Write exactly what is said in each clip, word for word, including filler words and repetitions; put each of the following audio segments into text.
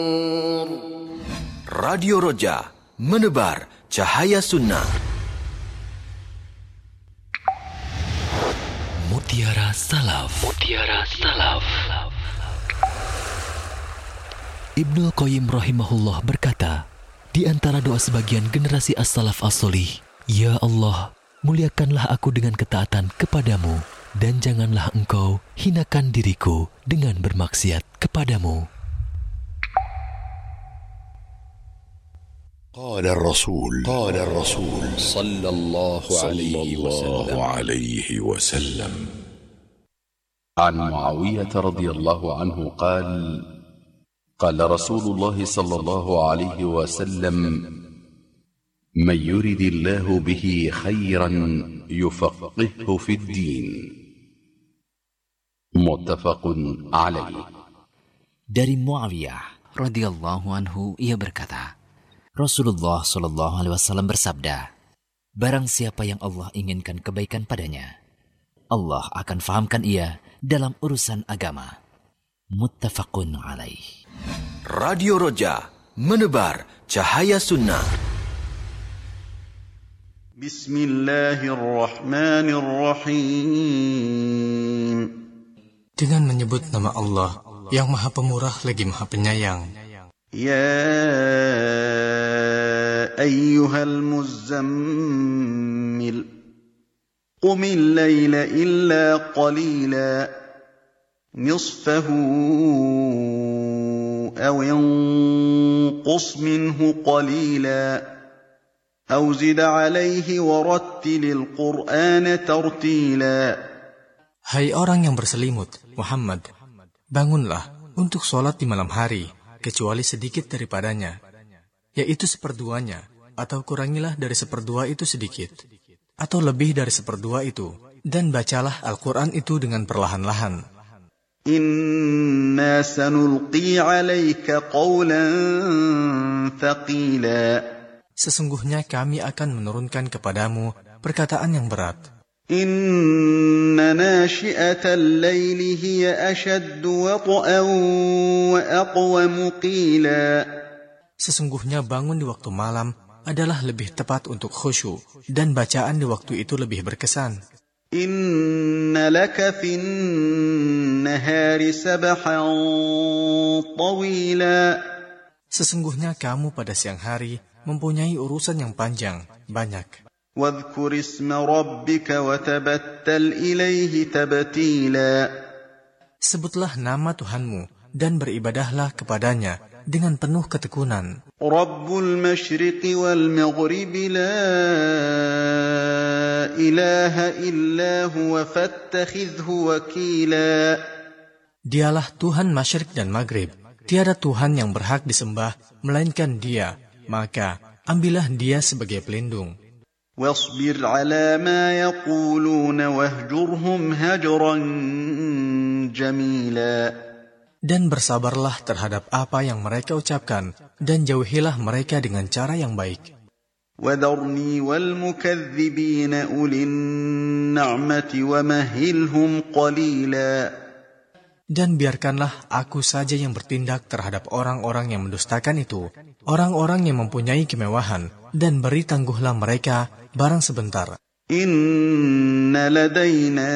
Radio Roja, menebar cahaya sunnah. Mutiara Salaf. Mutiara Salaf. Ibnul Qayyim rahimahullah berkata, di antara doa sebagian generasi as-salaf as-solih, ya Allah, muliakanlah aku dengan ketaatan kepadamu, dan janganlah engkau hinakan diriku dengan bermaksiat kepadamu. قال الرسول قال الرسول صلى الله عليه وسلم عن معاوية رضي الله عنه قال قال رسول الله صلى الله عليه وسلم من يرد الله به خيرا يفقهه في الدين متفق عليه. Dari Muawiyah radhiyallahu anhu ia berkata, Rasulullah Shallallahu Alaihi Wasallam bersabda, barang siapa yang Allah inginkan kebaikan padanya, Allah akan fahamkan ia dalam urusan agama. Muttafaqun alaih. Radio Roja, menebar cahaya sunnah. Bismillahirrahmanirrahim. Dengan menyebut nama Allah yang Maha Pemurah lagi Maha Penyayang. Ya ayyuhal muzammil qumil layla illa qalila nisfahu aw yanqus minhu qalila aw zid alayhi warattilil qur'ana tartila. Hai orang yang berselimut, Muhammad, bangunlah untuk sholat di malam hari, kecuali sedikit daripadanya, yaitu seperduanya, atau kurangilah dari seperdua itu sedikit, atau lebih dari seperdua itu, dan bacalah Al-Quran itu dengan perlahan-lahan. Inna sanulqi alayka qawlan thaqila. Sesungguhnya kami akan menurunkan kepadamu perkataan yang berat. Inna nashi'atal layli hiya ashaddu wat'an wa aqwamu qila. Sesungguhnya bangun di waktu malam adalah lebih tepat untuk khusyuk, dan bacaan di waktu itu lebih berkesan. Inna laka fin nahari sabhan tawila. Sesungguhnya kamu pada siang hari mempunyai urusan yang panjang, banyak. Wadhkur isma rabbika wa tabattal ilaihi tabtila. Sebutlah nama Tuhanmu dan beribadahlah kepadanya dengan penuh ketekunan. Rabbul masyriqi wal maghribi la ilaha illa huwa fattakhidhu wakila. Dialah Tuhan Masyriq dan Maghrib. Tiada Tuhan yang berhak disembah melainkan Dia, maka ambillah Dia sebagai pelindung. Wasbir ala ma yaquluna wahjurhum hajran jamila. Dan bersabarlah terhadap apa yang mereka ucapkan, dan jauhilah mereka dengan cara yang baik. Wadharni wal mukadzibina ulin na'mati wa mahilhum qalila. Dan biarkanlah aku saja yang bertindak terhadap orang-orang yang mendustakan itu, orang-orang yang mempunyai kemewahan, dan beri tangguhlah mereka barang sebentar. Inna ladayna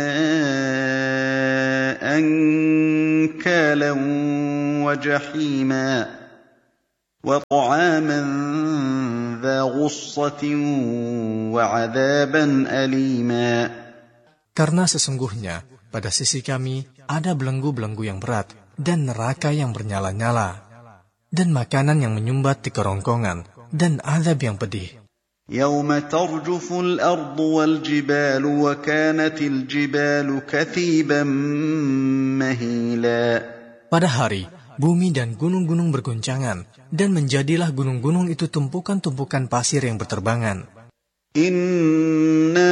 ankalan wa jahima wa ta'aman dha ghussatin wa 'adaban alima. Karena sesungguhnya pada sisi kami ada belenggu-belenggu yang berat dan neraka yang bernyala-nyala, dan makanan yang menyumbat di kerongkongan, dan azab yang pedih. Yawma tarjuful ardu wal jibalu wa kanatil jibalu kathiban mahila. Pada hari bumi dan gunung-gunung berguncangan, dan menjadilah gunung-gunung itu tumpukan-tumpukan pasir yang berterbangan. Inna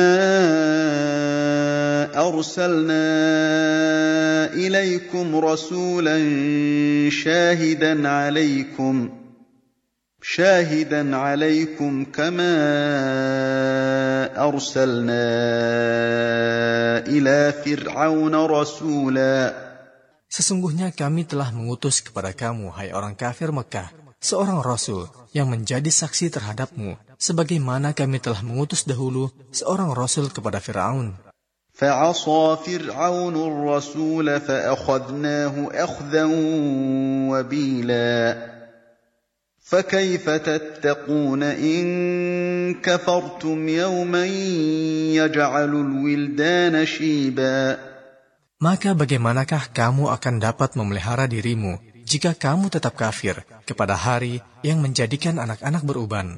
arsalna ilaikum rasulan syahidan alaikum شاهدا عليكم كما أرسلنا إلى فرعون رسولا. Sesungguhnya kami telah mengutus kepada kamu, hai orang kafir Mekah, seorang Rasul yang menjadi saksi terhadapmu, sebagaimana kami telah mengutus dahulu seorang Rasul kepada Fir'aun. فَعَصَى فِرْعَوْنُ الرَّسُولَ فَأَخَذْنَاهُ أَخْذًا وَبِيلًا فَكَيْفَ تَتَّقُونَ إِن كَفَرْتُمْ يَوْمًا يَجْعَلُ الْوِلْدَانَ شِيبًا. Maka bagaimanakah kamu akan dapat memelihara dirimu jika kamu tetap kafir kepada hari yang menjadikan anak-anak beruban?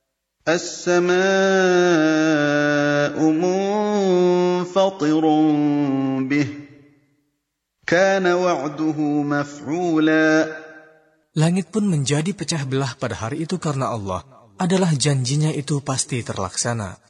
السَّمَاءُ مُنفَطِرٌ بِهِ كَانَ وَعْدُهُ مَفْعُولًا. Langit pun menjadi pecah belah pada hari itu karena Allah adalah janjinya itu pasti terlaksana.